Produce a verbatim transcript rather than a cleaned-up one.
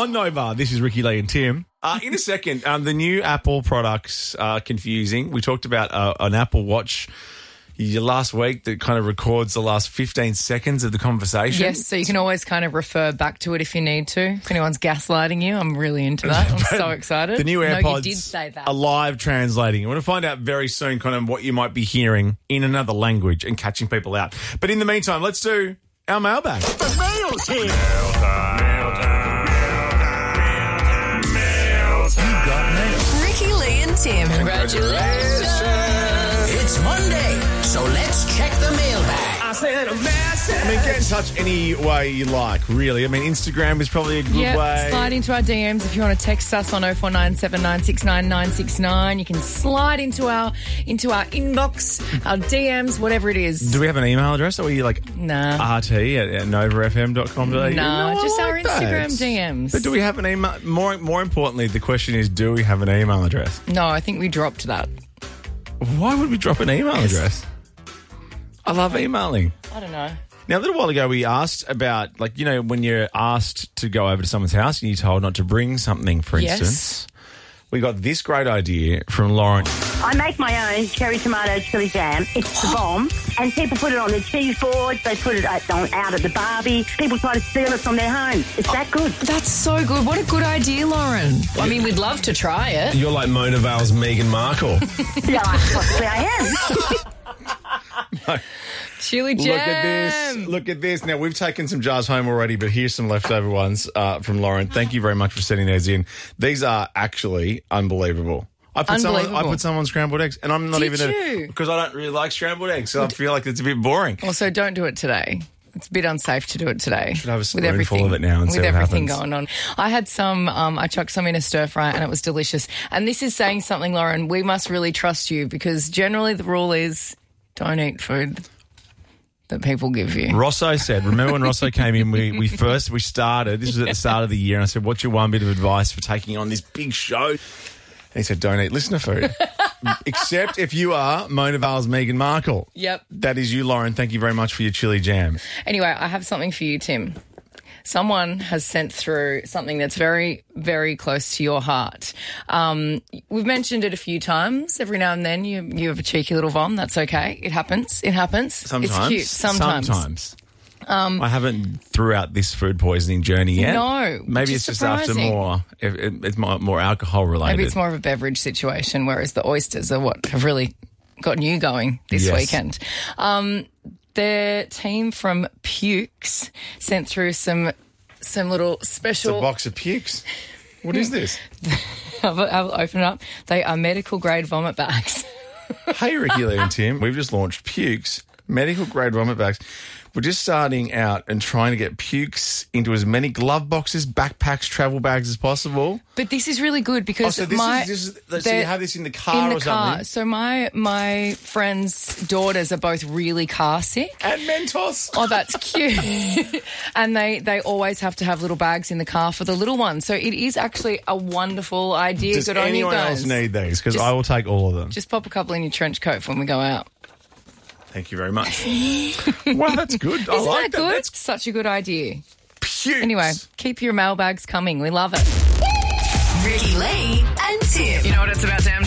On Nova, this is Ricky Lee and Tim. Uh, in a second, um, the new Apple products are confusing. We talked about uh, an Apple Watch last week that kind of records the last fifteen seconds of the conversation. Yes, so you can always kind of refer back to it if you need to. If anyone's gaslighting you, I'm really into that. I'm so excited. The new AirPods no, you did say that. are live translating. We're going to find out very soon kind of what you might be hearing in another language and catching people out. But in the meantime, let's do our mailbag. The mail's here. Mail time. Mail time. Mail time. You got mail. Ricky, Lee and Tim. Congratulations. It's Monday, so let's check the mailbag. I sent a message. I mean, get in touch any way you like, really. I mean, Instagram is probably a good Yep, way. slide into our D Ms if you want to text us on oh four nine seven nine six nine nine six nine. You can slide into our into our inbox, our D Ms, whatever it is. Do we have an email address? Or are you like Nah. R T at, at nova f m dot com dot a u? No, just our like that. Instagram D Ms. But do we have an email? More, more importantly, the question is, do we have an email address? No, I think we dropped that. Why would we drop an email address? I love emailing. I don't know. Now, a little while ago, we asked about, like, you know, when you're asked to go over to someone's house and you're told not to bring something, for Yes. instance. We got this great idea from Lauren. I make my own cherry tomato chili jam. It's the bomb. And people put it on their cheese boards. They put it at, on, out at the barbie. People try to steal it from their homes. It's that good. That's so good. What a good idea, Lauren. I mean, we'd love to try it. You're like Mona Vale's Meghan Markle. Yeah, possibly I am. Chili jam. Look at this. Look at this. Now, we've taken some jars home already, but here's some leftover ones uh, from Lauren. Thank you very much for sending those in. These are actually unbelievable. I put some on, I Unbelievable. put some on scrambled eggs, and I'm not Did even you? a, because I don't really like scrambled eggs, so I feel like it's a bit boring. Also, don't do it today. It's a bit unsafe to do it today. Should have a with spoonful everything, of it now and see with what everything happens. going on. I had some. Um, I chucked some in a stir fry, and it was delicious. And this is saying something, Lauren. We must really trust you because generally the rule is don't eat food that people give you. Rosso said, remember when Rosso came in, we, we first, we started, this was at the start of the year, and I said, what's your one bit of advice for taking on this big show? And he said, don't eat listener food. Except if you are Mona Vale's Meghan Markle. Yep. That is you, Lauren. Thank you very much for your chili jam. Anyway, I have something for you, Tim. Someone has sent through something that's very, very close to your heart. Um, we've mentioned it a few times. Every now and then you you have a cheeky little vom. That's okay. It happens. It happens. Sometimes. It's cute. Sometimes. Sometimes. Um, I haven't throughout this food poisoning journey yet. No, Maybe which it's is just after surprising. more, it, it, it's more, more alcohol related. Maybe it's more of a beverage situation, whereas the oysters are what have really gotten you going this Yes. weekend. Um, their team from Pukes sent through some some little It's a special. box of pukes. What is this? I'll, I'll open it up. They are medical grade vomit bags. Hey, Ricky, Lee and Tim. We've just launched Pukes, medical grade vomit bags. We're just starting out and trying to get Pukes into as many glove boxes, backpacks, travel bags as possible. But this is really good because Oh, so this my is, this is so you they're have this in the car in the or car. something. So my my friends' daughters are both really car sick. And Mentos. Oh, that's cute. And they, they always have to have little bags in the car for the little ones. So it is actually a wonderful idea. Does Good on you anyone guys. else need these? Because Just- I will take all of them. Just pop a couple in your trench coat when we go out. Thank you very much. Wow, that's good. I Isn't like that good? That's Such a good idea. Pukes. Anyway, keep your mailbags coming. We love it. Ricky, Lee and Tim. You know what it's about, Sam?